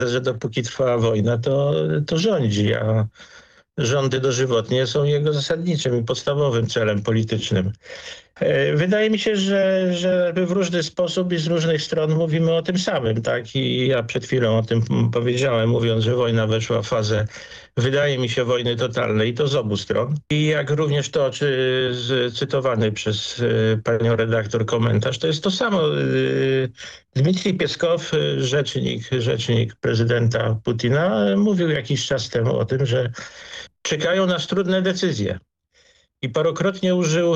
że dopóki trwała wojna, to rządzi, a rządy dożywotnie są jego zasadniczym i podstawowym celem politycznym. Wydaje mi się, że w różny sposób i z różnych stron mówimy o tym samym, tak? I ja przed chwilą o tym powiedziałem, mówiąc, że wojna weszła w fazę, wydaje mi się, wojny totalnej i to z obu stron. I jak również to, cytowany przez panią redaktor komentarz, to jest to samo. Dmitrij Pieskow, rzecznik prezydenta Putina, mówił jakiś czas temu o tym, że czekają nas trudne decyzje. I parokrotnie użył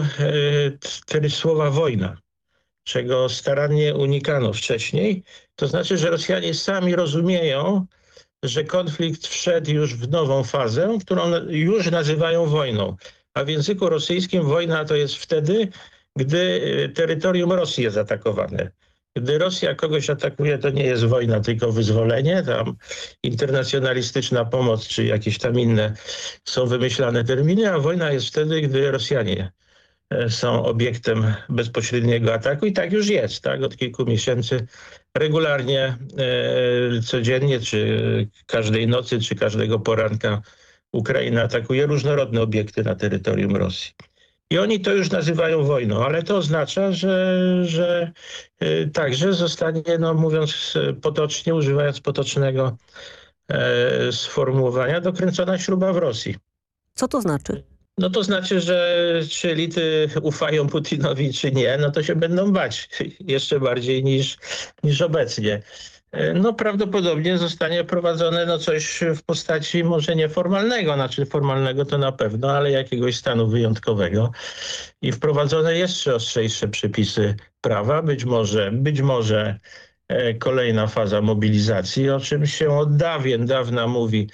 słowa wojna, czego starannie unikano wcześniej. To znaczy, że Rosjanie sami rozumieją, że konflikt wszedł już w nową fazę, którą już nazywają wojną. A w języku rosyjskim wojna to jest wtedy, gdy terytorium Rosji jest atakowane. Gdy Rosja kogoś atakuje, to nie jest wojna, tylko wyzwolenie. Tam internacjonalistyczna pomoc, czy jakieś tam inne są wymyślane terminy, a wojna jest wtedy, gdy Rosjanie są obiektem bezpośredniego ataku i tak już jest, tak? Od kilku miesięcy regularnie, codziennie, czy każdej nocy, czy każdego poranka Ukraina atakuje różnorodne obiekty na terytorium Rosji. I oni to już nazywają wojną, ale to oznacza, że także zostanie, no mówiąc potocznie, używając potocznego sformułowania, dokręcona śruba w Rosji. Co to znaczy? No to znaczy, że czy elity ufają Putinowi, czy nie, no to się będą bać jeszcze bardziej niż obecnie. No prawdopodobnie zostanie prowadzone no coś w postaci może nieformalnego, znaczy formalnego to na pewno, ale jakiegoś stanu wyjątkowego. I wprowadzone jeszcze ostrzejsze przepisy prawa, być może kolejna faza mobilizacji, o czym się od dawna mówi.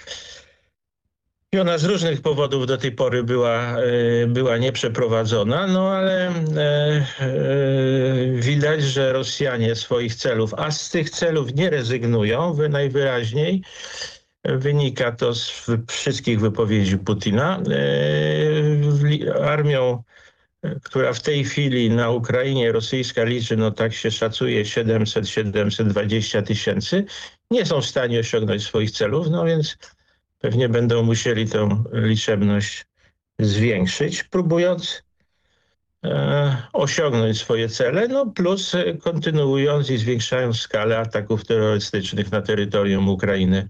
I ona z różnych powodów do tej pory była nieprzeprowadzona, no ale widać, że Rosjanie swoich celów, a z tych celów nie rezygnują najwyraźniej. Wynika to z wszystkich wypowiedzi Putina. Armią, która w tej chwili na Ukrainie rosyjska liczy, no tak się szacuje 700-720 tysięcy, nie są w stanie osiągnąć swoich celów, no więc pewnie będą musieli tę liczebność zwiększyć, próbując osiągnąć swoje cele, no plus kontynuując i zwiększając skalę ataków terrorystycznych na terytorium Ukrainy.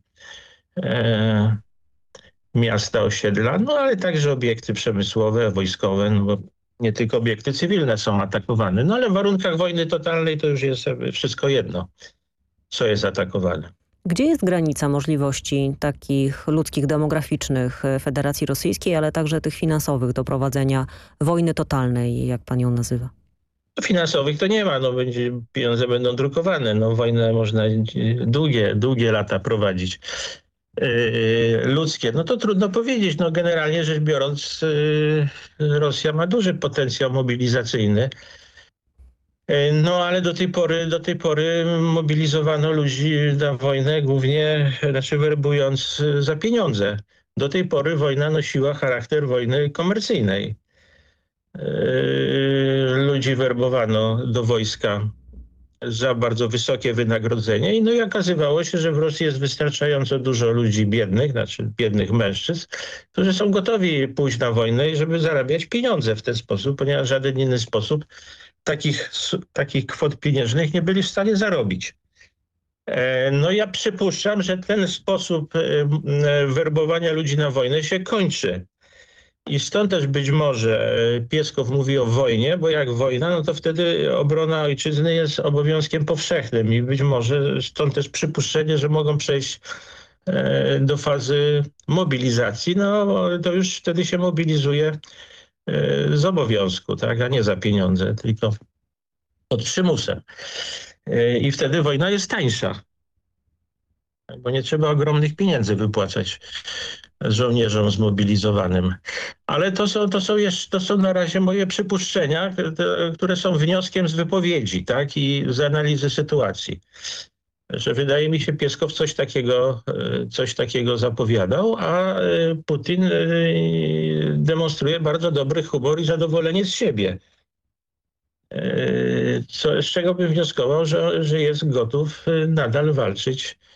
Miasta, osiedla, no ale także obiekty przemysłowe, wojskowe, no bo nie tylko obiekty cywilne są atakowane. No ale w warunkach wojny totalnej to już jest wszystko jedno, co jest atakowane. Gdzie jest granica możliwości takich ludzkich, demograficznych Federacji Rosyjskiej, ale także tych finansowych do prowadzenia wojny totalnej, jak pan ją nazywa? Finansowych to nie ma, no pieniądze będą drukowane, no wojnę można długie lata prowadzić. Ludzkie, no to trudno powiedzieć, no generalnie rzecz biorąc Rosja ma duży potencjał mobilizacyjny. No ale do tej pory mobilizowano ludzi na wojnę głównie, znaczy werbując za pieniądze. Do tej pory wojna nosiła charakter wojny komercyjnej. Ludzi werbowano do wojska za bardzo wysokie wynagrodzenie i no i okazywało się, że w Rosji jest wystarczająco dużo ludzi biednych, znaczy biednych mężczyzn, którzy są gotowi pójść na wojnę i żeby zarabiać pieniądze w ten sposób, ponieważ w żaden inny sposób takich kwot pieniężnych nie byli w stanie zarobić. No ja przypuszczam, że ten sposób werbowania ludzi na wojnę się kończy. I stąd też być może Pieskow mówi o wojnie, bo jak wojna, no to wtedy obrona ojczyzny jest obowiązkiem powszechnym i być może stąd też przypuszczenie, że mogą przejść do fazy mobilizacji, no to już wtedy się mobilizuje z obowiązku, tak, a nie za pieniądze, tylko pod przymusem. I wtedy wojna jest tańsza, bo nie trzeba ogromnych pieniędzy wypłacać żołnierzom zmobilizowanym. Ale to są na razie moje przypuszczenia, które są wnioskiem z wypowiedzi, tak, i z analizy sytuacji. Że wydaje mi się, Pieskow coś takiego zapowiadał, a Putin demonstruje bardzo dobry humor i zadowolenie z siebie. Z czego bym wnioskował, że jest gotów nadal walczyć